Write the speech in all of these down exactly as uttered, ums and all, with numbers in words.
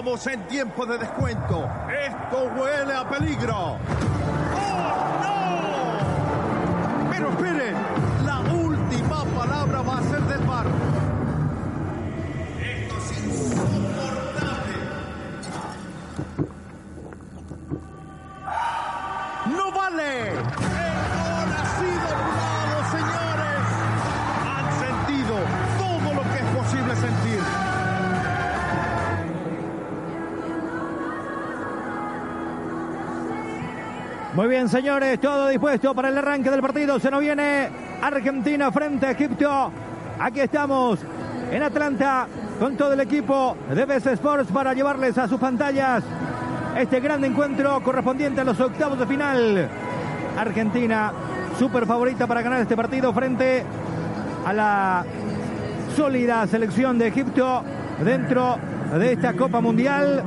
Estamos en tiempo de descuento. Esto huele a peligro. ¡Oh, no! Pero esperen, la última palabra va a ser del V A R. Esto es insoportable. ¡No vale! ¡El gol ha sido anulado, señores! Han sentido todo lo que es posible sentir. Muy bien, señores, todo dispuesto para el arranque del partido. Se nos viene Argentina frente a Egipto. Aquí estamos en Atlanta con todo el equipo de B S Sports para llevarles a sus pantallas este gran encuentro correspondiente a los octavos de final. Argentina, súper favorita para ganar este partido frente a la sólida selección de Egipto dentro de esta Copa Mundial.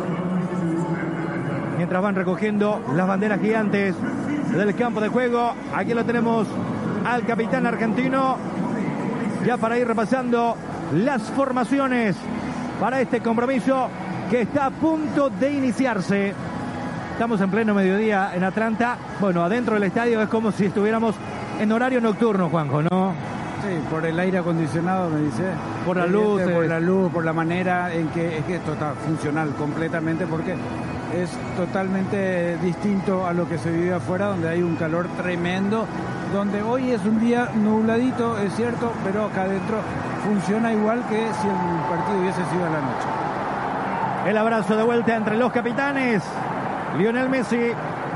Mientras van recogiendo las banderas gigantes del campo de juego, aquí lo tenemos al capitán argentino, ya para ir repasando las formaciones para este compromiso que está a punto de iniciarse. Estamos en pleno mediodía en Atlanta. Bueno, adentro del estadio es como si estuviéramos en horario nocturno, Juanjo, ¿no? Sí, por el aire acondicionado, me dice. Por la luz. Por la luz, por la manera en que es que esto está funcional completamente, porque es totalmente distinto a lo que se vive afuera, donde hay un calor tremendo, donde hoy es un día nubladito, es cierto, pero acá adentro funciona igual que si el partido hubiese sido a la noche. El abrazo de vuelta entre los capitanes, Lionel Messi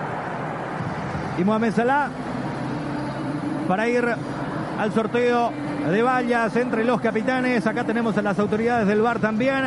y Mohamed Salah, para ir al sorteo de vallas entre los capitanes. Acá tenemos a las autoridades del V A R también,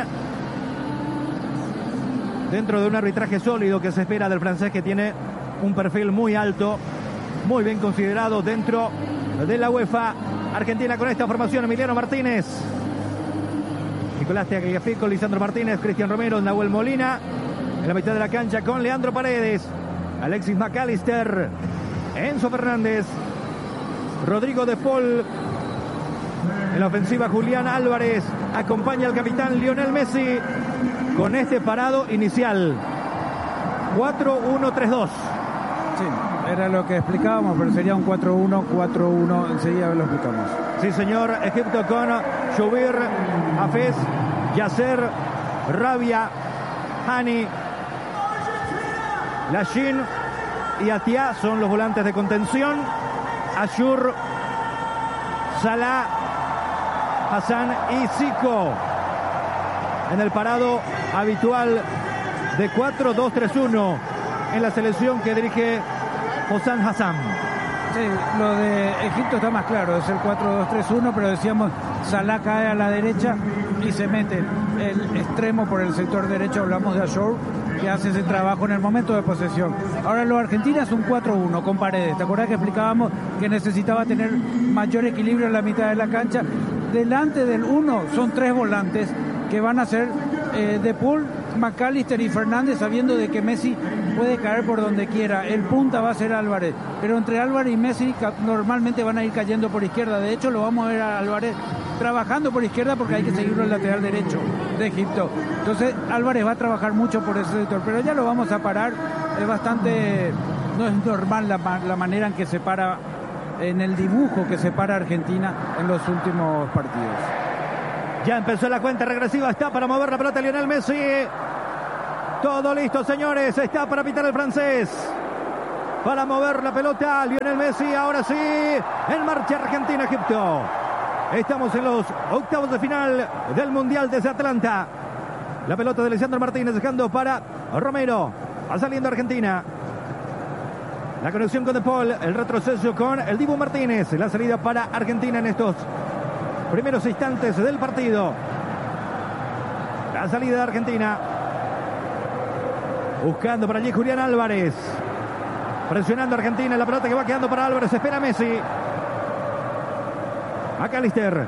dentro de un arbitraje sólido que se espera del francés, que tiene un perfil muy alto, muy bien considerado dentro de la UEFA. Argentina con esta formación: Emiliano Martínez, Nicolás Tagliafico, Lisandro Martínez, Cristian Romero, Nahuel Molina. En la mitad de la cancha con Leandro Paredes, Alexis McAllister, Enzo Fernández, Rodrigo de Paul. En la ofensiva, Julián Álvarez. Acompaña al capitán Lionel Messi con este parado inicial. cuatro uno tres dos. Sí, era lo que explicábamos, pero sería un cuatro uno cuatro uno. Enseguida lo explicamos. Sí, señor. Egipto con Shubir, Hafez, Yasser, Rabia, Hani, Lashin y Atia son los volantes de contención. Ashur, Salah, Hassan y Zico en el parado habitual de cuatro dos tres uno en la selección que dirige Hossam Hassan. Sí, lo de Egipto está más claro, es el cuatro dos tres uno, pero decíamos, Salah cae a la derecha y se mete el extremo por el sector derecho. Hablamos de Ashur, que hace ese trabajo en el momento de posesión. Ahora lo de Argentina es un cuatro uno con Paredes. ¿Te acordás que explicábamos que necesitaba tener mayor equilibrio en la mitad de la cancha? Delante del uno son tres volantes que van a ser eh, De Paul, McAllister y Fernández, sabiendo de que Messi puede caer por donde quiera. El punta va a ser Álvarez, pero entre Álvarez y Messi normalmente van a ir cayendo por izquierda. De hecho, lo vamos a ver a Álvarez trabajando por izquierda, porque hay que seguirlo el lateral derecho de Egipto. Entonces Álvarez va a trabajar mucho por ese sector, pero ya lo vamos a parar. Es bastante, no es normal la, la manera en que se para, en el dibujo que se para Argentina en los últimos partidos. Ya empezó la cuenta regresiva, está para mover la pelota Lionel Messi. Todo listo, señores, está para pitar el francés. Para mover la pelota Lionel Messi, ahora sí, en marcha Argentina-Egipto. Estamos en los octavos de final del Mundial desde Atlanta. La pelota de Lisandro Martínez dejando para Romero. Va saliendo Argentina. La conexión con De Paul, el retroceso con el Dibu Martínez. La salida para Argentina en estos primeros instantes del partido. La salida de Argentina. Buscando por allí Julián Álvarez. Presionando a Argentina. La pelota que va quedando para Álvarez. Espera Messi. McAllister.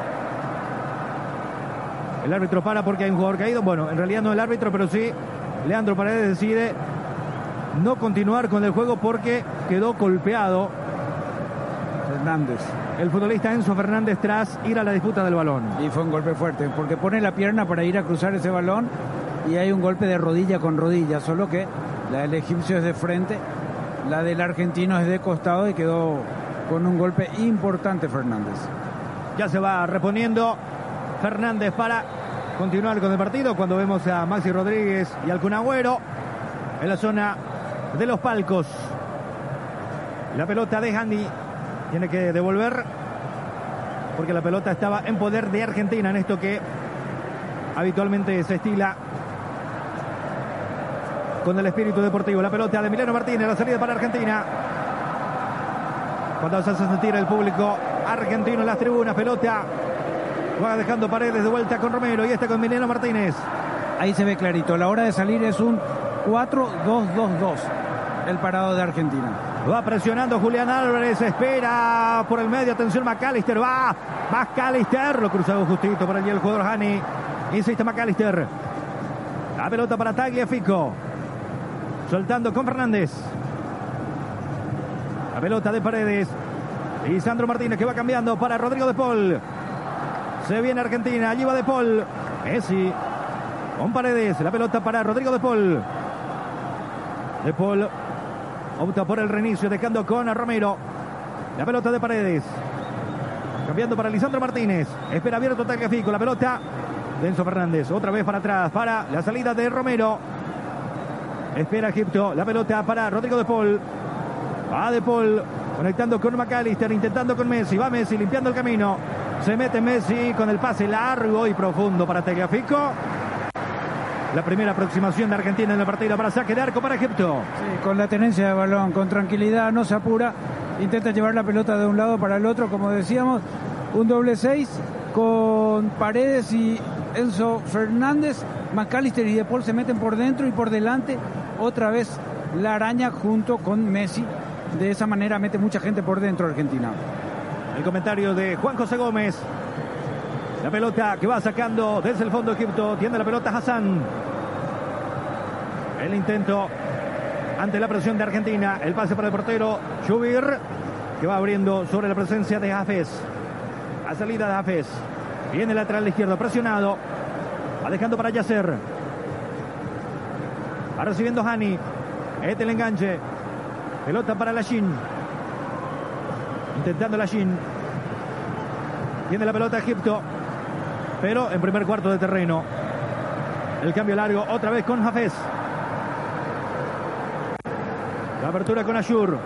El árbitro para porque hay un jugador caído. Bueno, en realidad no el árbitro, pero sí Leandro Paredes decide no continuar con el juego porque quedó golpeado Fernández. El futbolista Enzo Fernández tras ir a la disputa del balón. Y fue un golpe fuerte porque pone la pierna para ir a cruzar ese balón y hay un golpe de rodilla con rodilla, solo que la del egipcio es de frente, la del argentino es de costado y quedó con un golpe importante Fernández. Ya se va reponiendo Fernández para continuar con el partido cuando vemos a Maxi Rodríguez y al Kun Agüero en la zona de los palcos. La pelota de Handy tiene que devolver porque la pelota estaba en poder de Argentina en esto que habitualmente se estila con el espíritu deportivo. La pelota de Emiliano Martínez, la salida para Argentina. Cuando se hace sentir el público argentino en las tribunas, pelota va dejando Paredes de vuelta con Romero y este con Emiliano Martínez. Ahí se ve clarito, la hora de salir es un cuatro dos dos dos, el parado de Argentina. Va presionando Julián Álvarez, espera por el medio, atención McAllister, va McAllister, lo cruzado justito por allí el jugador Hani, insiste McAllister. La pelota para Tagliafico, soltando con Fernández. La pelota de Paredes y Sandro Martínez que va cambiando para Rodrigo de Paul. Se viene Argentina, allí va de Paul. Messi con Paredes, la pelota para Rodrigo de Paul. De Paul opta por el reinicio, dejando con a Romero. La pelota de Paredes. Cambiando para Lisandro Martínez. Espera abierto Tagliafico. La pelota de Enzo Fernández. Otra vez para atrás para la salida de Romero. Espera Egipto. La pelota para Rodrigo de Paul. Va de Paul. Conectando con McAllister. Intentando con Messi. Va Messi limpiando el camino. Se mete Messi con el pase largo y profundo para Tagliafico. La primera aproximación de Argentina en la partida para saque de arco para Egipto. Sí, con la tenencia de balón, con tranquilidad, no se apura. Intenta llevar la pelota de un lado para el otro, como decíamos. Un doble seis con Paredes y Enzo Fernández. McAllister y De Paul se meten por dentro y por delante. Otra vez la araña junto con Messi. De esa manera mete mucha gente por dentro Argentina. El comentario de Juan José Gómez. La pelota que va sacando desde el fondo de Egipto. Tiene la pelota Hassan. El intento ante la presión de Argentina. El pase para el portero Shubir, que va abriendo sobre la presencia de Hafez. La salida de Hafez. Viene el lateral izquierdo presionado. Va dejando para Yasser. Va recibiendo Hani. Este el enganche. Pelota para Lashin. Intentando Lashin. Tiene la pelota Egipto. Pero en primer cuarto de terreno. El cambio largo otra vez con Hafez. La apertura con Ayur.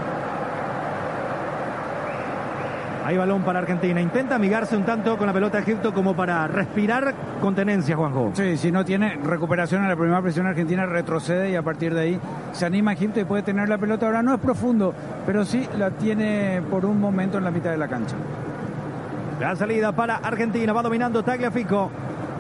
Hay balón para Argentina. Intenta amigarse un tanto con la pelota de Egipto como para respirar con tenencia, Juanjo. Sí, si no tiene recuperación en la primera presión argentina, retrocede y a partir de ahí se anima Egipto y puede tener la pelota. Ahora no es profundo, pero sí la tiene por un momento en la mitad de la cancha. La salida para Argentina. Va dominando Tagliafico.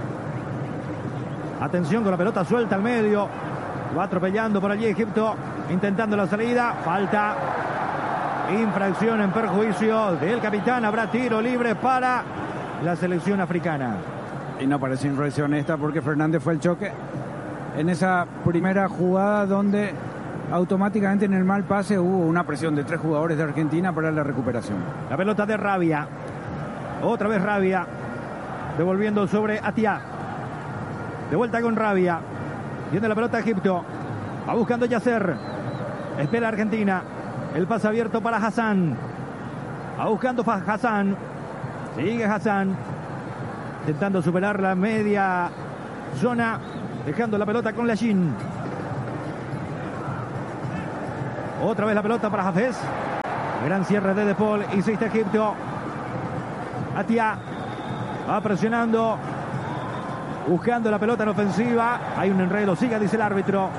Atención con la pelota suelta al medio. Va atropellando por allí Egipto. Intentando la salida. Falta. Infracción en perjuicio del capitán. Habrá tiro libre para la selección africana. Y no parece infracción esta porque Fernández fue el choque en esa primera jugada donde automáticamente en el mal pase hubo una presión de tres jugadores de Argentina para la recuperación. La pelota de Rabia. Otra vez Rabia. Devolviendo sobre Atia. De vuelta con Rabia. Tiene la pelota Egipto. Va buscando Yasser. Espera Argentina. El pase abierto para Hassan. Va buscando Hassan. Sigue Hassan. Intentando superar la media zona. Dejando la pelota con Lashin. Otra vez la pelota para Hafez. Gran cierre de De Paul. Insiste Egipto. Atia. Va presionando. Buscando la pelota en ofensiva. Hay un enredo. Siga, dice el árbitro.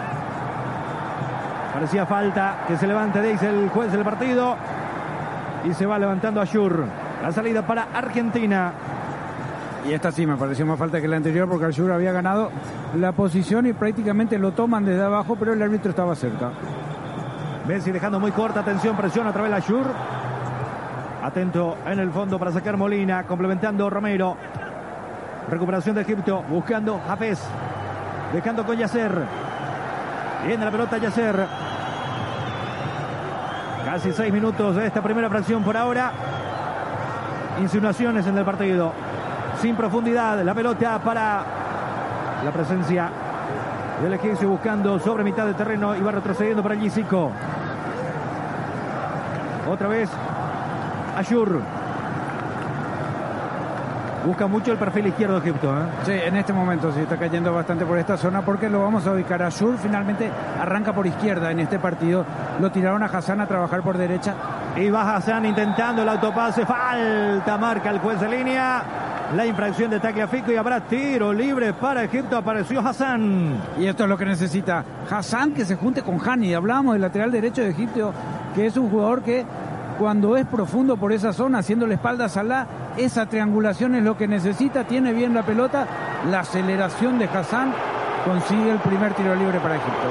Parecía falta. Que se levante, dice el juez del partido. Y se va levantando Ayur. La salida para Argentina. Y esta sí me pareció más falta que la anterior porque Ayur había ganado la posición y prácticamente lo toman desde abajo, pero el árbitro estaba cerca. Messi dejando muy corta. Atención, presión a través de Ayur. Atento en el fondo para sacar Molina. Complementando Romero. Recuperación de Egipto. Buscando Hafez. Dejando con Yasser. Viene la pelota Yasser. Casi seis minutos de esta primera fracción por ahora. Insinuaciones en el partido. Sin profundidad. La pelota para la presencia del egipcio buscando sobre mitad de terreno y va retrocediendo para Jessico. Otra vez Ayur. Busca mucho el perfil izquierdo de Egipto, ¿eh? Sí, en este momento sí está cayendo bastante por esta zona porque lo vamos a ubicar. Ayur finalmente arranca por izquierda en este partido. Lo tiraron a Hassan a trabajar por derecha. Y va Hassan intentando el autopase. Falta, marca el juez de línea. La infracción de Tagliafico y habrá tiro libre para Egipto. Apareció Hassan. Y esto es lo que necesita Hassan, que se junte con Hani. Hablábamos del lateral derecho de Egipto, que es un jugador que cuando es profundo por esa zona, haciendo la espalda a Salah, esa triangulación es lo que necesita. Tiene bien la pelota. La aceleración de Hassan consigue el primer tiro libre para Egipto.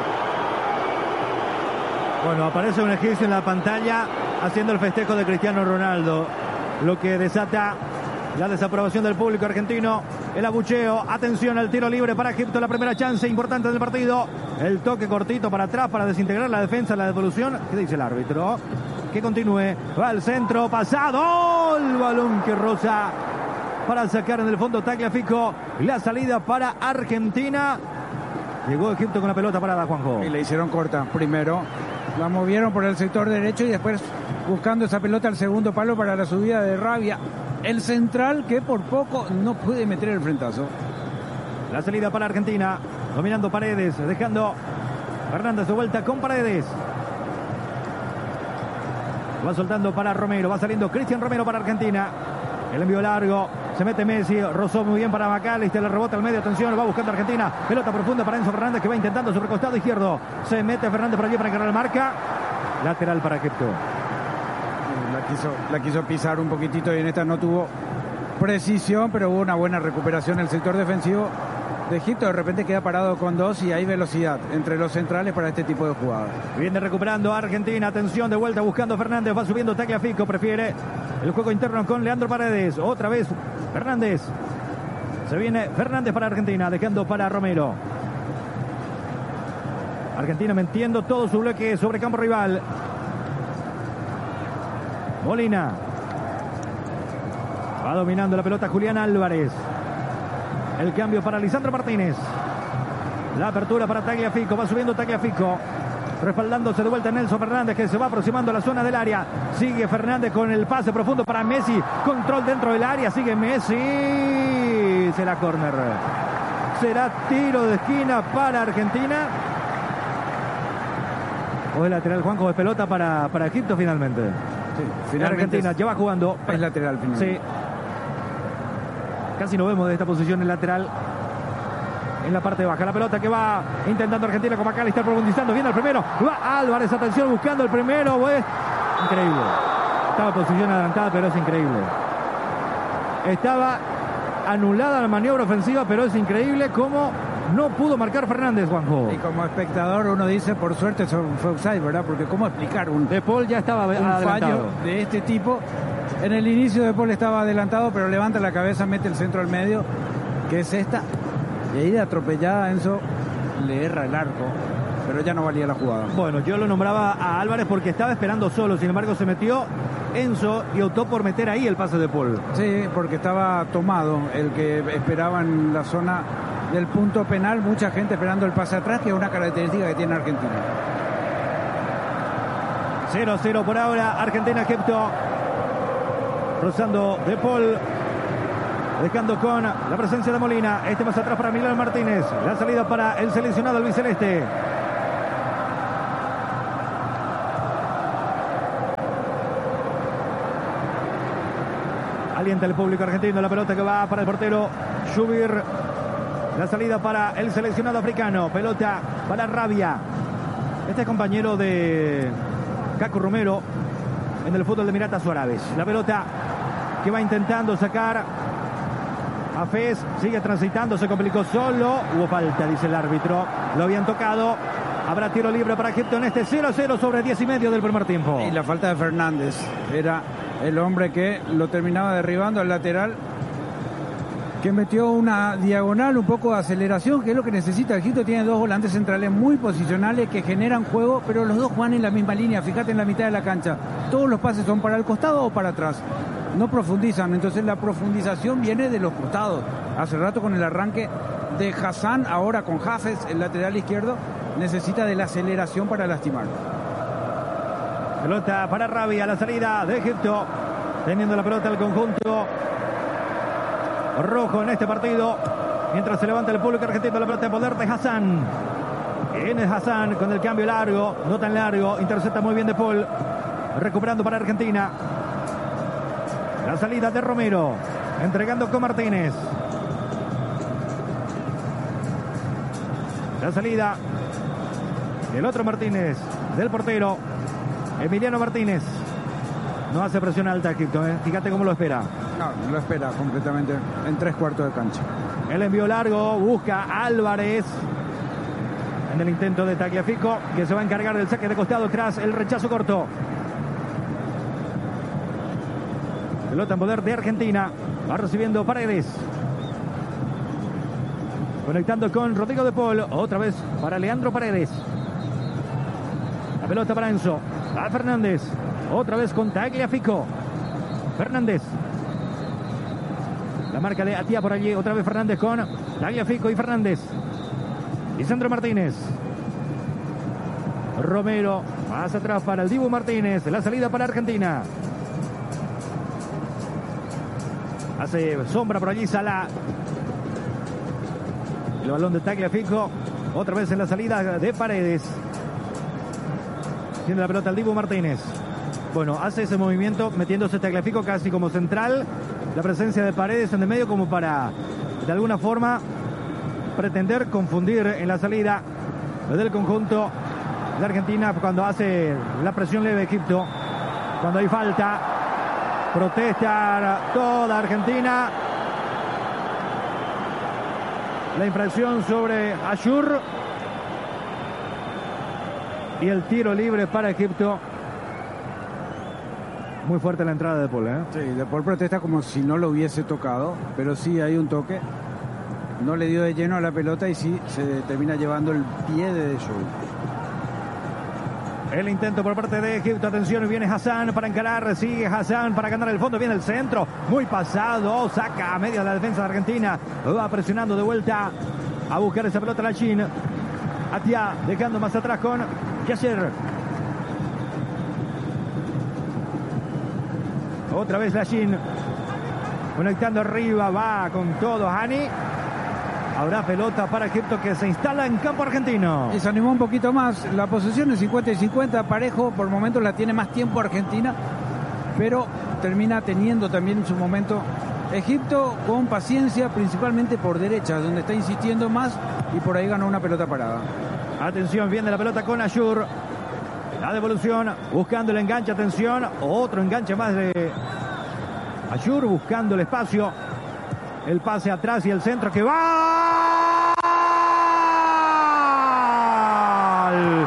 Bueno, aparece un egipcio en la pantalla haciendo el festejo de Cristiano Ronaldo, lo que desata la desaprobación del público argentino, el abucheo. Atención al tiro libre para Egipto, la primera chance importante del partido. El toque cortito para atrás para desintegrar la defensa, la devolución. ¿Qué dice el árbitro? Que continúe, va al centro, pasado, el balón que roza para sacar en el fondo Tagliafico. La salida para Argentina. Llegó Egipto con la pelota parada, Juanjo. Y le hicieron corta. Primero la movieron por el sector derecho y después buscando esa pelota al segundo palo para la subida de Rabia. El central que por poco no puede meter el frentazo. La salida para Argentina, dominando Paredes, dejando Fernández de vuelta con Paredes. Va soltando para Romero, va saliendo Cristian Romero para Argentina. El envío largo, se mete Messi, rozó muy bien para McAllister, le rebota al medio, atención, va buscando Argentina. Pelota profunda para Enzo Fernández que va intentando sobre el costado izquierdo. Se mete Fernández por allí para encargar la marca. Lateral para Egipto. La quiso, la quiso pisar un poquitito y en esta no tuvo precisión, pero hubo una buena recuperación en el sector defensivo de Egipto. De repente queda parado con dos y hay velocidad entre los centrales para este tipo de jugadas. Viene recuperando Argentina, atención, de vuelta buscando Fernández, va subiendo Tagliafico, prefiere el juego interno con Leandro Paredes. Otra vez Fernández. Se viene Fernández para Argentina, dejando para Romero. Argentina metiendo todo su bloque sobre campo rival. Molina. Va dominando la pelota Julián Álvarez. El cambio para Lisandro Martínez. La apertura para Tagliafico. Va subiendo Tagliafico. Respaldándose de vuelta Nelson Fernández, que se va aproximando a la zona del área. Sigue Fernández con el pase profundo para Messi. Control dentro del área. Sigue Messi. Será córner. Será tiro de esquina para Argentina. O el lateral, Juanjo, de pelota para, para Egipto finalmente. Sí, finalmente Argentina ya va jugando. Es lateral finalmente. Sí. Casi no vemos de esta posición el lateral en la parte baja. La pelota que va intentando Argentina con McAllister profundizando. Viene el primero. Va Álvarez, atención, buscando el primero. Pues, increíble. Estaba en posición adelantada, pero es increíble. Estaba anulada la maniobra ofensiva, pero es increíble cómo no pudo marcar Fernández, Juanjo. Y como espectador uno dice, por suerte eso fue offside, ¿verdad? Porque cómo explicar un, De Paul ya estaba un fallo de este tipo. En el inicio De Paul estaba adelantado, pero levanta la cabeza, mete el centro al medio, que es esta. Y ahí de atropellada Enzo le erra el arco, pero ya no valía la jugada. Bueno, yo lo nombraba a Álvarez porque estaba esperando solo, sin embargo se metió Enzo y optó por meter ahí el pase de Paul. Sí, porque estaba tomado el que esperaba en la zona del punto penal, mucha gente esperando el pase atrás, que es una característica que tiene Argentina. cero a cero por ahora, Argentina-Egipto. Rozando De Paul, dejando con la presencia de Molina. Este más atrás para Milán Martínez. La salida para el seleccionado albiceleste. Alienta el público argentino. La pelota que va para el portero Shubir. La salida para el seleccionado africano. Pelota para Rabia. Este es compañero de Caco Romero en el fútbol de Emiratos Árabes. La pelota que va intentando sacar a Fez, sigue transitando, se complicó solo. Hubo falta, dice el árbitro. Lo habían tocado. Habrá tiro libre para Egipto en este cero a cero sobre diez y medio del primer tiempo. Y la falta de Fernández. Era el hombre que lo terminaba derribando al lateral, que metió una diagonal, un poco de aceleración, que es lo que necesita. Egipto tiene dos volantes centrales muy posicionales que generan juego, pero los dos juegan en la misma línea. Fíjate en la mitad de la cancha. Todos los pases son para el costado o para atrás. no profundizan. Entonces la profundización viene de los costados. Hace rato con el arranque de Hassan, ahora con Hafez, el lateral izquierdo, necesita de la aceleración para lastimar. Pelota para Rabia, la salida de Egipto, teniendo la pelota el conjunto rojo en este partido, mientras se levanta el público argentino. La pelota de poder de Hassan. Viene Hassan con el cambio largo, no tan largo, intercepta muy bien De Paul, recuperando para Argentina. La salida de Romero, entregando con Martínez. La salida del otro Martínez, del portero Emiliano Martínez. No hace presión alta Egipto, ¿eh? Fíjate cómo lo espera. No, lo espera completamente en tres cuartos de cancha. El envío largo, busca Álvarez en el intento de Tagliafico, que se va a encargar del saque de costado tras el rechazo corto. Pelota en poder de Argentina, va recibiendo Paredes. Conectando con Rodrigo De Paul, otra vez para Leandro Paredes. La pelota para Enzo, a Fernández, otra vez con Tagliafico. Fernández. La marca de Atía por allí, otra vez Fernández con Tagliafico y Fernández. Lisandro Martínez. Romero, más atrás para el Dibu Martínez, la salida para Argentina. Hace sombra por allí Salah. El balón de Tagliafico, otra vez en la salida de Paredes. Tiene la pelota el Dibu Martínez. Bueno, hace ese movimiento metiéndose Tagliafico casi como central. La presencia de Paredes en el medio como para, de alguna forma, pretender confundir en la salida del conjunto de Argentina cuando hace la presión leve Egipto. Cuando hay falta, protesta toda Argentina. La infracción sobre Ashur y el tiro libre para Egipto. Muy fuerte la entrada de Paul, ¿eh? Sí, De Paul protesta como si no lo hubiese tocado, pero sí hay un toque. No le dio de lleno a la pelota y sí se termina llevando el pie de De Jong. El intento por parte de Egipto. Atención, viene Hassan para encarar. Sigue Hassan para ganar el fondo. Viene el centro. Muy pasado. Saca a media de la defensa de Argentina. Va presionando de vuelta a buscar esa pelota la Chin. Atia dejando más atrás con Yasser. Otra vez la Chin. Conectando arriba. Va con todo Hani. Habrá pelota para Egipto que se instala en campo argentino. Y se animó un poquito más. La posesión es cincuenta y cincuenta, parejo. Por momentos la tiene más tiempo Argentina, pero termina teniendo también en su momento Egipto con paciencia, principalmente por derecha, donde está insistiendo más y por ahí ganó una pelota parada. Atención, viene la pelota con Ashur. La devolución, buscando el enganche. Atención, otro enganche más de Ashur, buscando el espacio. El pase atrás y el centro que va. ¡Gol!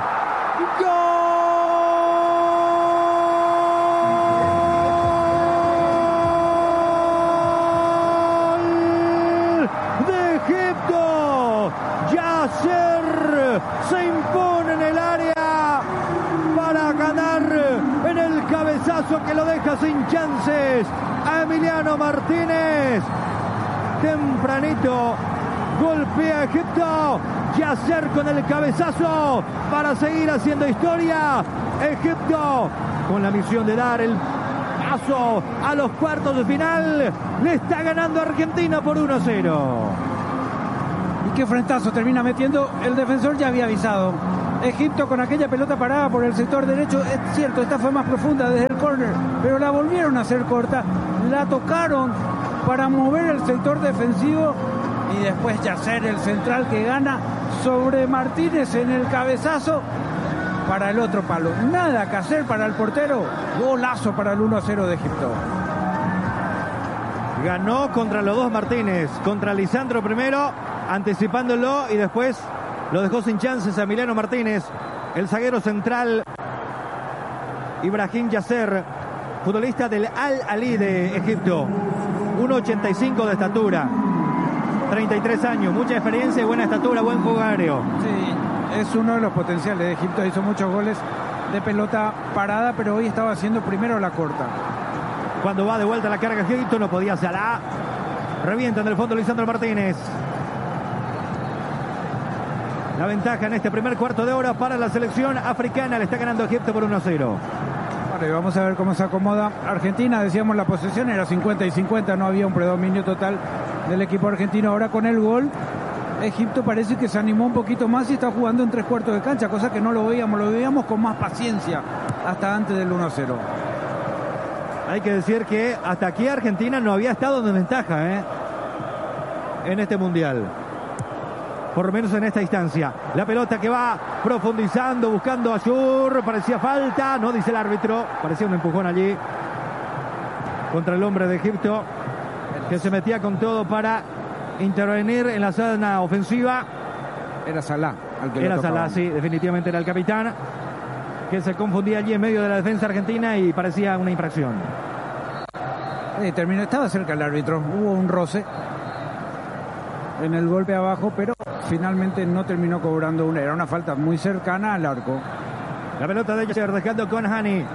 ¡Gol! De Egipto. Yasser se impone en el área para ganar en el cabezazo que lo deja sin chances a Emiliano Martínez. Tempranito golpea a Egipto. Yasser con el cabezazo para seguir haciendo historia. Egipto con la misión de dar el paso a los cuartos de final. Le está ganando a Argentina por uno a cero. Y qué frentazo termina metiendo. El defensor ya había avisado. Egipto con aquella pelota parada por el sector derecho. Es cierto, esta fue más profunda desde el córner, pero la volvieron a hacer corta. La tocaron para mover el sector defensivo y después Yasser, el central, que gana sobre Martínez en el cabezazo para el otro palo. Nada que hacer para el portero. Golazo para el uno a cero de Egipto. Ganó contra los dos Martínez, contra Lisandro primero, anticipándolo, y después lo dejó sin chances a Emiliano Martínez, el zaguero central. Ibrahim Yasser, futbolista del Al-Ahly de Egipto, uno ochenta y cinco de estatura, treinta y tres años, mucha experiencia y buena estatura, buen juego aéreo. Sí, es uno de los potenciales de Egipto. Hizo muchos goles de pelota parada, pero hoy estaba haciendo primero la corta. Cuando va de vuelta la carga Egipto, no podía Salah. Revienta en el fondo Lisandro Martínez. La ventaja en este primer cuarto de hora para la selección africana. Le está ganando Egipto por uno a cero. Vale, vamos a ver cómo se acomoda Argentina. Decíamos la posesión era cincuenta y cincuenta, no había un predominio total del equipo argentino. Ahora con el gol, Egipto parece que se animó un poquito más y está jugando en tres cuartos de cancha, cosa que no lo veíamos, lo veíamos con más paciencia hasta antes del uno a cero. Hay que decir que hasta aquí Argentina no había estado en desventaja, ¿eh? en este mundial. Por lo menos en esta instancia. La pelota que va profundizando, buscando a Schur. Parecía falta, no dice el árbitro. Parecía un empujón allí contra el hombre de Egipto, que se metía con todo para intervenir en la zona ofensiva. Era Salah. Al que era Salah, sí, definitivamente era el capitán, que se confundía allí en medio de la defensa argentina y parecía una infracción. Eh, terminó, estaba cerca el árbitro. Hubo un roce en el golpe abajo, pero finalmente no terminó cobrando una. Era una falta muy cercana al arco. La pelota de Yasser dejando con Hani.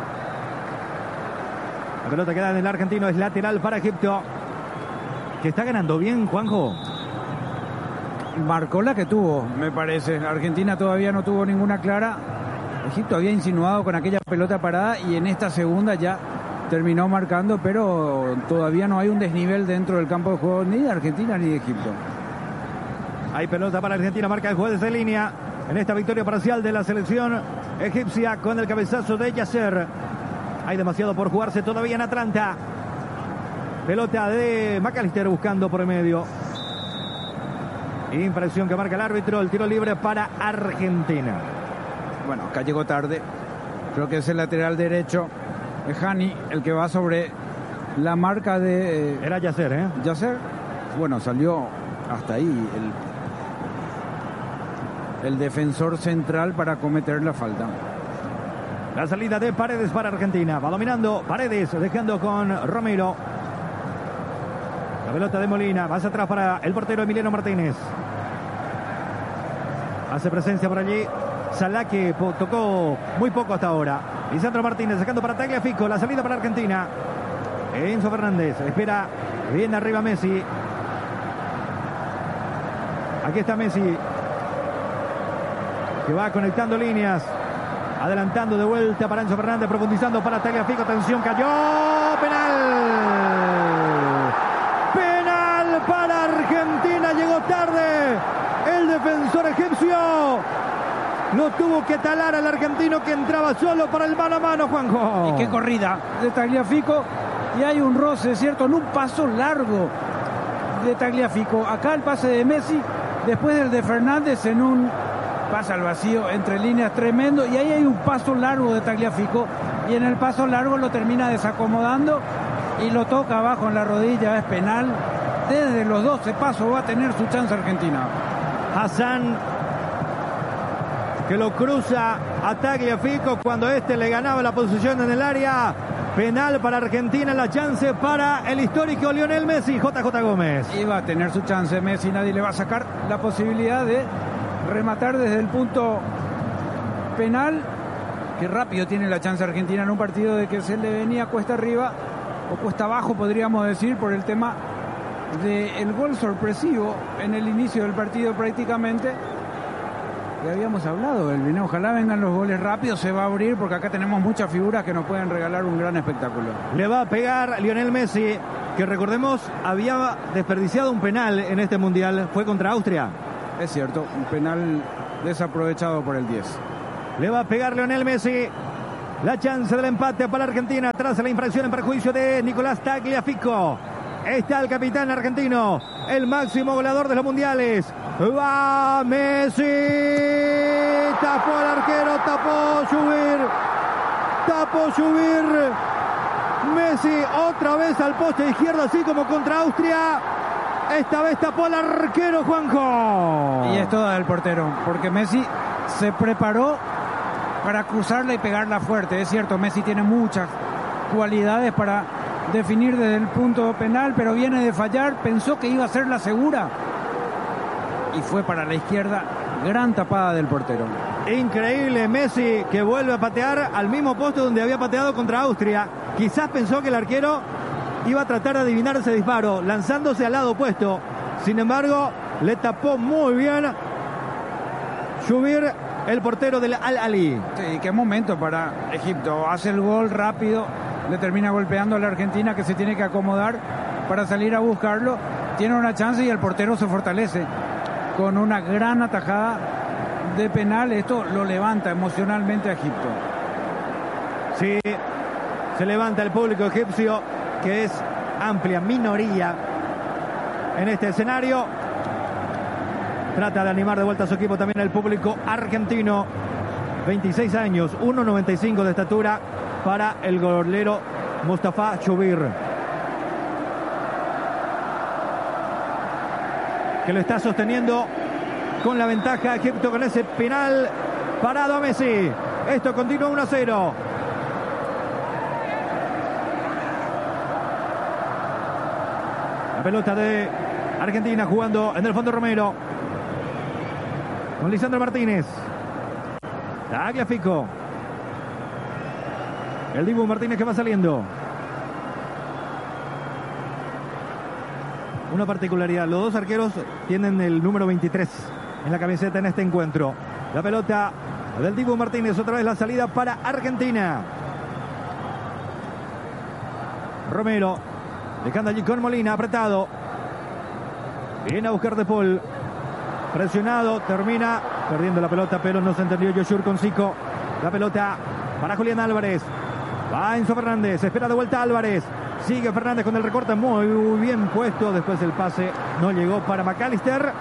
La pelota queda en el argentino, es lateral para Egipto, que está ganando bien, Juanjo. Marcó la que tuvo, me parece. Argentina todavía no tuvo ninguna clara. Egipto había insinuado con aquella pelota parada y en esta segunda ya terminó marcando, pero todavía no hay un desnivel dentro del campo de juego ni de Argentina ni de Egipto. Hay pelota para Argentina, marca el juez de línea en esta victoria parcial de la selección egipcia con el cabezazo de Yasser. Hay demasiado por jugarse todavía en Atlanta. Pelota de McAllister buscando por el medio. Infracción que marca el árbitro, el tiro libre para Argentina. Bueno, acá llegó tarde. Creo que es el lateral derecho, Hani, el que va sobre la marca de... Eh, Era Yasser, ¿eh? Yasser. Bueno, salió hasta ahí el, el defensor central para cometer la falta. La salida de Paredes para Argentina. Va dominando Paredes, dejando con Romero. La pelota de Molina, más atrás para el portero Emiliano Martínez. Hace presencia por allí Salah, que tocó muy poco hasta ahora. Lisandro Martínez sacando para Tagliafico. La salida para Argentina. Enzo Fernández espera bien arriba Messi. Aquí está Messi, que va conectando líneas. Adelantando de vuelta para Enzo Fernández, profundizando para Tagliafico. Atención, cayó. Penal. Penal para Argentina. Llegó tarde el defensor egipcio. Lo tuvo que talar al argentino, que entraba solo para el mano a mano, Juanjo. Y qué corrida de Tagliafico. Y hay un roce, ¿cierto? En un paso largo de Tagliafico. Acá el pase de Messi, después del de Fernández en un pase al vacío entre líneas tremendo. Y ahí hay un paso largo de Tagliafico. Y en el paso largo lo termina desacomodando y lo toca abajo en la rodilla. Es penal. Desde los doce pasos va a tener su chance Argentina. Hassan, que lo cruza a Tagliafico cuando este le ganaba la posición en el área. Penal para Argentina, la chance para el histórico Lionel Messi. J J Gómez. Y va a tener su chance Messi, nadie le va a sacar la posibilidad de rematar desde el punto penal. Que rápido tiene la chance Argentina en un partido de que se le venía cuesta arriba o cuesta abajo, podríamos decir, por el tema del gol sorpresivo en el inicio del partido prácticamente. Ya habíamos hablado, el video, ojalá vengan los goles rápidos, se va a abrir porque acá tenemos muchas figuras que nos pueden regalar un gran espectáculo. Le va a pegar Lionel Messi, que recordemos había desperdiciado un penal en este mundial, fue contra Austria. Es cierto, un penal desaprovechado por el diez. Le va a pegar Lionel Messi, la chance del empate para Argentina tras la infracción en perjuicio de Nicolás Tagliafico. Está el capitán argentino, el máximo goleador de los mundiales. Va Messi, tapó al arquero, tapó Subir, tapó Subir. Messi otra vez al poste izquierdo, así como contra Austria. Esta vez tapó al arquero, Juanjo. Y es toda del portero, porque Messi se preparó para cruzarla y pegarla fuerte. Es cierto, Messi tiene muchas cualidades para definir desde el punto penal, pero viene de fallar, pensó que iba a ser la segura y fue para la izquierda. Gran tapada del portero. Increíble, Messi, que vuelve a patear al mismo poste donde había pateado contra Austria. Quizás pensó que el arquero iba a tratar de adivinar ese disparo, lanzándose al lado opuesto. Sin embargo, le tapó muy bien Shubir, el portero del Al-Ahly. Sí, qué momento para Egipto. Hace el gol rápido, le termina golpeando a la Argentina, que se tiene que acomodar para salir a buscarlo. Tiene una chance y el portero se fortalece con una gran atajada de penal. Esto lo levanta emocionalmente a Egipto. Sí, se levanta el público egipcio, que es amplia minoría en este escenario. Trata de animar de vuelta a su equipo también el público argentino. veintiséis años, uno noventa y cinco de estatura para el golero Mustafa Shubir, que lo está sosteniendo con la ventaja Egipto con ese penal parado a Messi. Esto continúa uno a cero. La pelota de Argentina jugando en el fondo Romero con Lisandro Martínez. Tagliafico. El Dibu Martínez que va saliendo. Una particularidad, los dos arqueros tienen el número veintitrés en la camiseta en este encuentro. La pelota del Dibu Martínez, otra vez la salida para Argentina. Romero, dejando allí con Molina, apretado. Viene a buscar De Paul. Presionado, termina perdiendo la pelota, pero no se entendió Yoshur con Zico. La pelota para Julián Álvarez. Va Enzo Fernández, espera de vuelta Álvarez. Sigue Fernández con el recorte muy bien puesto. Después el pase no llegó para McAllister.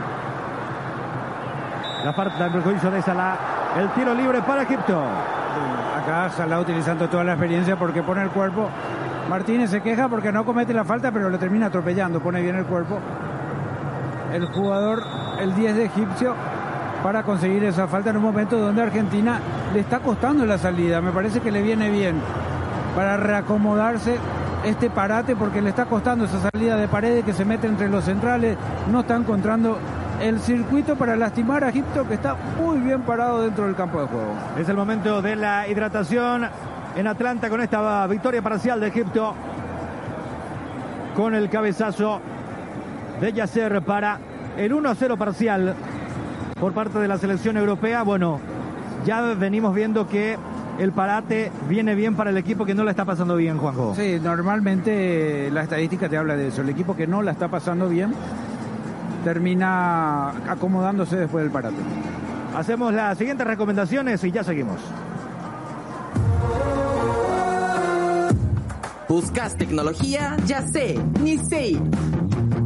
La falta en perjuicio de Salah. El tiro libre para Egipto. Acá Salah utilizando toda la experiencia porque pone el cuerpo. Martínez se queja porque no comete la falta, pero lo termina atropellando. Pone bien el cuerpo el jugador, el diez de Egipcio, para conseguir esa falta en un momento donde Argentina le está costando la salida. Me parece que le viene bien para reacomodarse este parate, porque le está costando esa salida de Paredes, que se mete entre los centrales. No está encontrando el circuito para lastimar a Egipto, que está muy bien parado dentro del campo de juego. Es el momento de la hidratación en Atlanta con esta victoria parcial de Egipto, con el cabezazo de Yasser para el uno a cero parcial por parte de la selección europea. Bueno, ya venimos viendo que el parate viene bien para el equipo que no la está pasando bien, Juanjo. Sí, normalmente la estadística te habla de eso. El equipo que no la está pasando bien termina acomodándose después del parate. Hacemos las siguientes recomendaciones y ya seguimos. ¿Buscas tecnología? Ya sé, Nisei.